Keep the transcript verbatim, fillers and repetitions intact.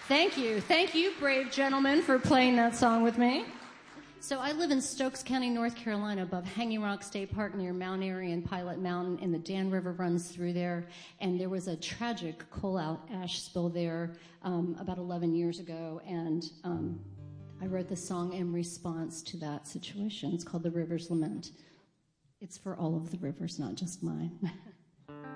Thank you. Thank you, brave gentlemen, for playing that song with me. So I live in Stokes County, North Carolina, above Hanging Rock State Park near Mount Airy and Pilot Mountain, and the Dan River runs through there. And there was a tragic coal-out ash spill there um, about eleven years ago, and um, I wrote this song in response to that situation. It's called The River's Lament. It's for all of the rivers, not just mine.